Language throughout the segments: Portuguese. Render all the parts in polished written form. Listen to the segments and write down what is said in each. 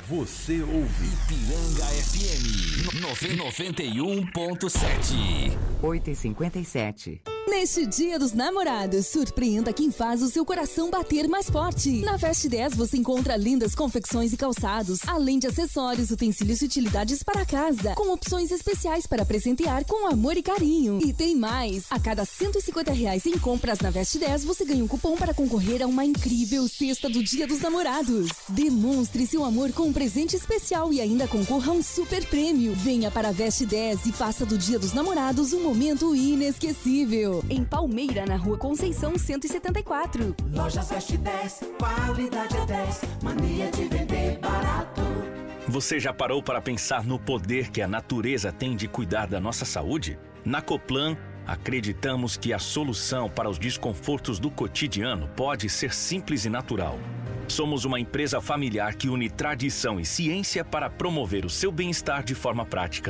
Você ouve Ipiranga FM 91.7. 8h57. Neste Dia dos Namorados, surpreenda quem faz o seu coração bater mais forte. Na Veste 10 você encontra lindas confecções e calçados, além de acessórios, utensílios e utilidades para casa, com opções especiais para presentear com amor e carinho. E tem mais! A cada R$150 em compras na Veste 10, você ganha um cupom para concorrer a uma incrível cesta do Dia dos Namorados. Demonstre seu amor com um presente especial e ainda concorra a um super prêmio. Venha para a Veste 10 e faça do Dia dos Namorados um momento inesquecível. Em Palmeira, na Rua Conceição 174. Lojas Veste 10, qualidade é 10, mania de vender barato. Você já parou para pensar no poder que a natureza tem de cuidar da nossa saúde? Na Coplan, acreditamos que a solução para os desconfortos do cotidiano pode ser simples e natural. Somos uma empresa familiar que une tradição e ciência para promover o seu bem-estar de forma prática.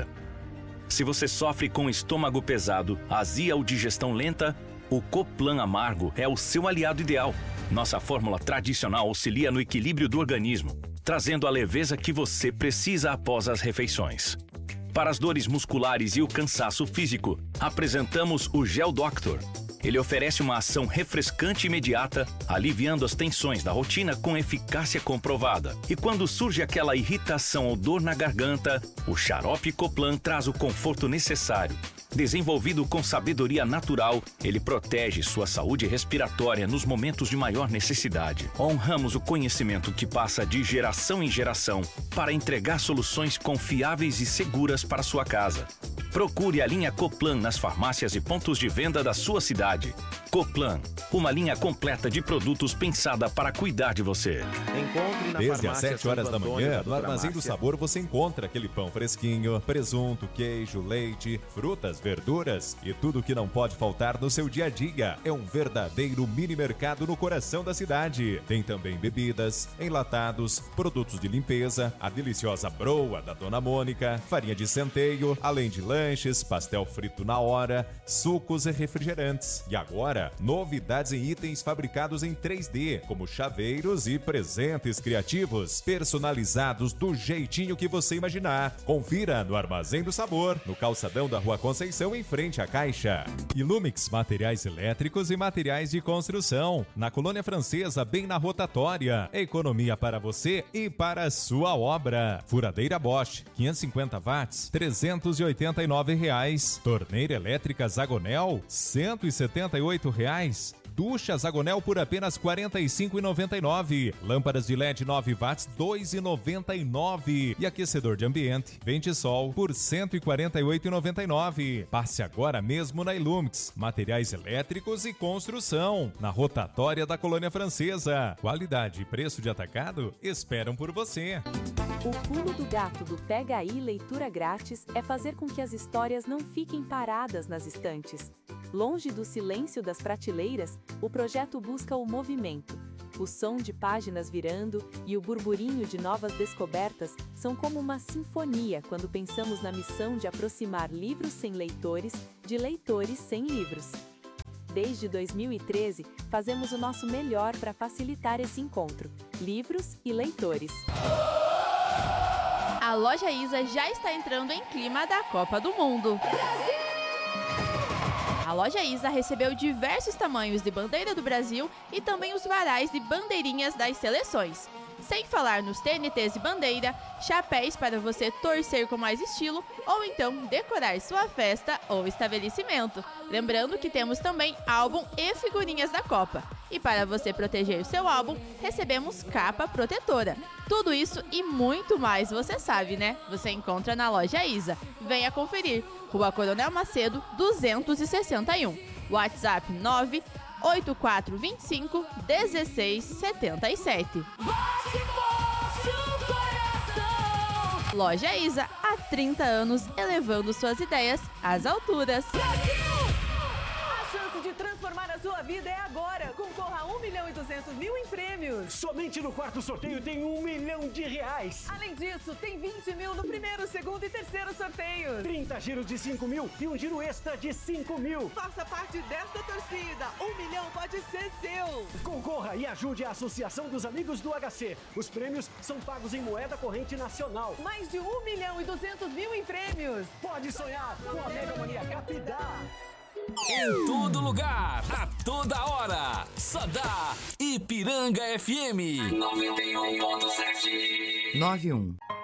Se você sofre com estômago pesado, azia ou digestão lenta, o Coplan Amargo é o seu aliado ideal. Nossa fórmula tradicional auxilia no equilíbrio do organismo, trazendo a leveza que você precisa após as refeições. Para as dores musculares e o cansaço físico, apresentamos o Gel Doctor. Ele oferece uma ação refrescante e imediata, aliviando as tensões da rotina com eficácia comprovada. E quando surge aquela irritação ou dor na garganta, o xarope Coplan traz o conforto necessário. Desenvolvido com sabedoria natural, ele protege sua saúde respiratória nos momentos de maior necessidade. Honramos o conhecimento que passa de geração em geração para entregar soluções confiáveis e seguras para sua casa. Procure a linha Coplan nas farmácias e pontos de venda da sua cidade. Coplan, uma linha completa de produtos pensada para cuidar de você. Desde às 7 horas da manhã, no Armazém do Sabor você encontra aquele pão fresquinho, presunto, queijo, leite, frutas, verduras e tudo que não pode faltar no seu dia a dia. É um verdadeiro mini mercado no coração da cidade. Tem também bebidas, enlatados, produtos de limpeza, a deliciosa broa da Dona Mônica, farinha de centeio, além de lanches, pastel frito na hora, sucos e refrigerantes. E agora, novidades em itens fabricados em 3D, como chaveiros e presentes criativos, personalizados do jeitinho que você imaginar. Confira no Armazém do Sabor, no calçadão da Rua Conceição, em frente à Caixa. Ilumix, materiais elétricos e materiais de construção, na Colônia Francesa, bem na rotatória. Economia para você e para a sua obra. Furadeira Bosch, 550 watts, R$389. Torneira elétrica Zagonel, R$178. Ducha Zagonel por apenas R$45,99. Lâmpadas de LED 9 watts, R$2,99. E aquecedor de ambiente Ventisol por R$148,99. Passe agora mesmo na Ilumix, materiais elétricos e construção, na rotatória da Colônia Francesa. Qualidade e preço de atacado esperam por você. O pulo do gato do Pega Aí Leitura Grátis é fazer com que as histórias não fiquem paradas nas estantes. Longe do silêncio das prateleiras, o projeto busca o movimento. O som de páginas virando e o burburinho de novas descobertas são como uma sinfonia quando pensamos na missão de aproximar livros sem leitores de leitores sem livros. Desde 2013, fazemos o nosso melhor para facilitar esse encontro: livros e leitores. A Loja Isa já está entrando em clima da Copa do Mundo. A Loja Isa recebeu diversos tamanhos de bandeira do Brasil e também os varais de bandeirinhas das seleções. Sem falar nos TNTs de bandeira, chapéus para você torcer com mais estilo ou então decorar sua festa ou estabelecimento. Lembrando que temos também álbum e figurinhas da Copa. E para você proteger seu álbum, recebemos capa protetora. Tudo isso e muito mais você sabe, né? Você encontra na Loja Isa. Venha conferir. Rua Coronel Macedo, 261. WhatsApp 98425-1677. Loja Isa, há 30 anos elevando suas ideias às alturas. A chance de transformar a sua vida é agora. Concorra a R$1 1.200.000 em prêmios. Somente no quarto sorteio tem R$1 milhão. Além disso, tem 20 mil no primeiro, segundo e terceiro sorteios. 30 giros de 5 mil e um giro extra de 5 mil. Faça parte desta torcida. 1 milhão pode ser seu. Concorra e ajude a Associação dos Amigos do HC. Os prêmios são pagos em moeda corrente nacional. Mais de 1.200.000 em prêmios. Pode sonhar com a Mega Mania Capidá. Em todo lugar, a toda hora. Só dá Ipiranga FM 91.7. 91.